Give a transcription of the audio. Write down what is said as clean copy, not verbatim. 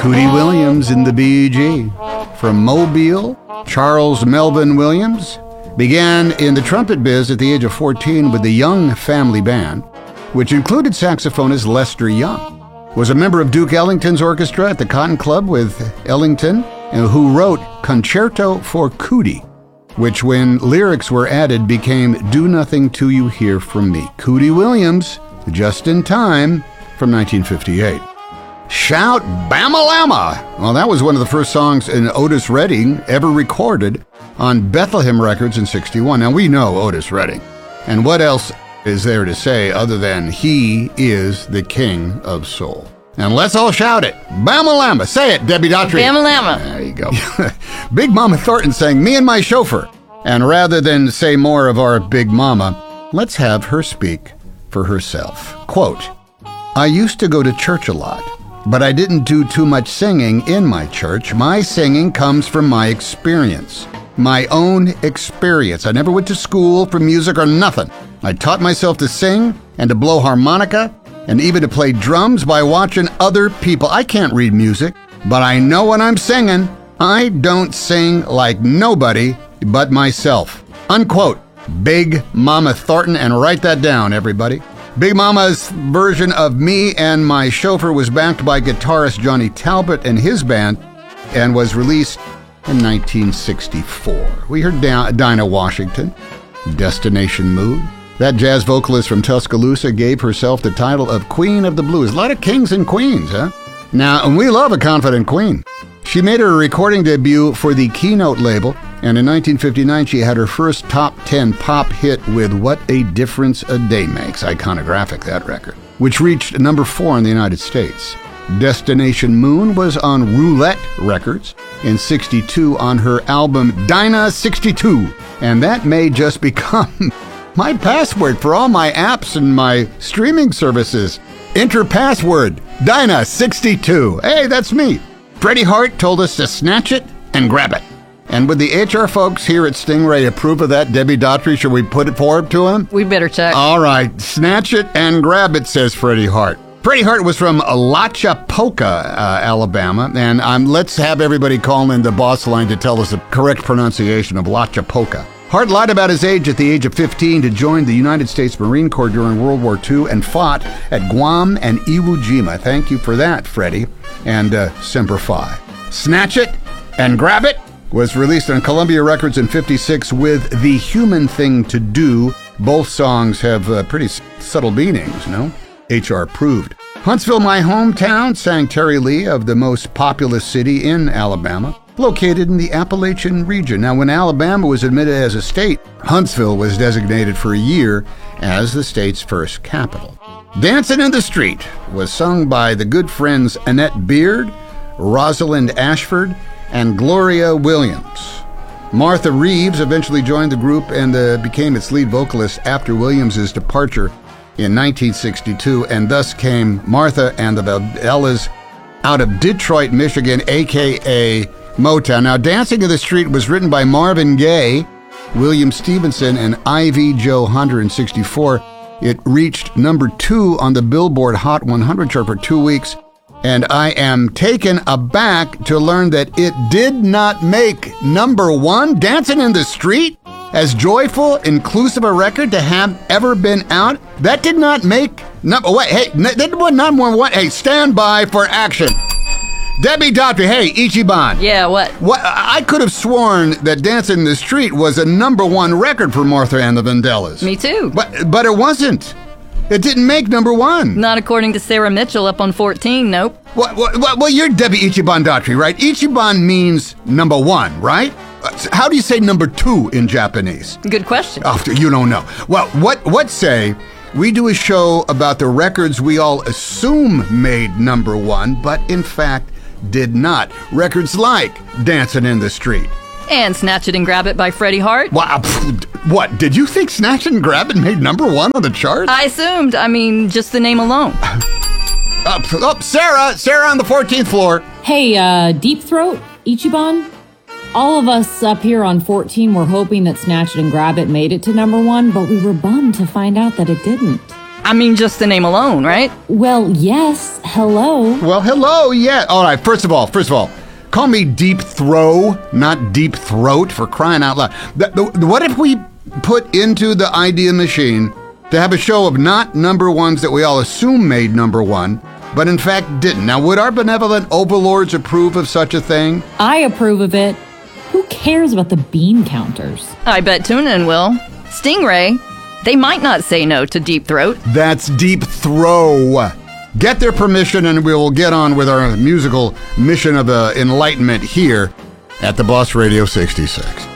Cootie Williams in the B.G. From Mobile, Charles Melvin Williams began in the trumpet biz at the age of 14 with the Young Family Band, which included saxophonist Lester Young. Was a member of Duke Ellington's orchestra at the Cotton Club with Ellington, who wrote Concerto for Cootie, which when lyrics were added became Do Nothing Till You Hear From Me. Cootie Williams, just in time, from 1958. Shout Bama-Lama! Well, that was one of the first songs in Otis Redding ever recorded on Bethlehem Records in '61. Now, we know Otis Redding. And what else is there to say other than he is the king of soul? And let's all shout it. Bama-Lama. Say it, Debbie Daughtry. Bama-Lama. There you go. Big Mama Thornton sang Me and My Chauffeur. And rather than say more of our Big Mama, let's have her speak for herself. Quote, I used to go to church a lot, but I didn't do too much singing in my church. My singing comes from my experience, my own experience. I never went to school for music or nothing. I taught myself to sing and to blow harmonica and even to play drums by watching other people. I can't read music, but I know when I'm singing. I don't sing like nobody but myself. Unquote. Big Mama Thornton, and write that down, everybody. Big Mama's version of Me and My Chauffeur was backed by guitarist Johnny Talbot and his band and was released in 1964. We heard Dinah Washington, Destination Mood. That jazz vocalist from Tuscaloosa gave herself the title of Queen of the Blues. A lot of kings and queens, huh? Now, and we love a confident queen. She made her recording debut for the Keynote label, and in 1959 she had her first top 10 pop hit with What a Difference a Day Makes, iconographic that record, which reached number 4 in the United States. Destination Moon was on Roulette Records in '62 on her album Dinah 62, and that may just become my password for all my apps and my streaming services. Enter password, Dinah 62. Hey, that's me. Freddie Hart told us to snatch it and grab it. And would the HR folks here at Stingray approve of that, Debbie Daughtry? Should we put it forward to him? We better check. All right. Snatch it and grab it, says Freddie Hart. Freddie Hart was from Lachapoka, Alabama. And let's have everybody call in the boss line to tell us the correct pronunciation of Lachapoka. Hart lied about his age at the age of 15 to join the United States Marine Corps during World War II and fought at Guam and Iwo Jima. Thank you for that, Freddie. And Semper Fi. Snatch It and Grab It was released on Columbia Records in '56 with The Human Thing to Do. Both songs have pretty subtle meanings, no? HR proved. Huntsville, my hometown, sang Terry Lee of the most populous city in Alabama, located in the Appalachian region. Now, when Alabama was admitted as a state, Huntsville was designated for a year as the state's first capital. Dancing in the Street was sung by the good friends Annette Beard, Rosalind Ashford, and Gloria Williams. Martha Reeves eventually joined the group and became its lead vocalist after Williams' departure in 1962, and thus came Martha and the Vandellas out of Detroit, Michigan, a.k.a. Motown. Now, Dancing in the Street was written by Marvin Gaye, William Stevenson, and Ivy Jo Hunter in '64. It reached number 2 on the Billboard Hot 100 chart for 2 weeks, and I am taken aback to learn that it did not make number 1. Dancing in the Street, as joyful, inclusive a record to have ever been out, that did not make number. Wait, hey, that was not more one. Hey, stand by for action. Debbie Daughtry, hey, Ichiban. Yeah, what? I could have sworn that Dancing in the Street was a number 1 record for Martha and the Vandellas. Me too. But it wasn't. It didn't make number 1. Not according to Sarah Mitchell up on 14, nope. Well, you're Debbie Ichiban Daughtry, right? Ichiban means number 1, right? How do you say number 2 in Japanese? Good question. Oh, you don't know. Well, what say we do a show about the records we all assume made number 1, but in fact did not. Records like Dancing in the Street. And Snatch It and Grab It by Freddie Hart. Wow, what? Did you think Snatch It and Grab It made number 1 on the chart? I assumed. Just the name alone. Sarah on the 14th floor. Hey, Deep Throat, Ichiban? All of us up here on 14 were hoping that Snatch It and Grab It made it to number 1, but we were bummed to find out that it didn't. I mean, just the name alone, right? Well, yes. Hello. Well, hello, yeah. All right, first of all, call me Deep Throw, not Deep Throat, for crying out loud. What if we put into the idea machine to have a show of not number ones that we all assume made number one, but in fact didn't? Now, would our benevolent overlords approve of such a thing? I approve of it. Who cares about the bean counters? I bet TuneIn will. Stingray, they might not say no to Deep Throat. That's Deep Throw. Get their permission and we will get on with our musical mission of enlightenment here at the Boss Radio 66.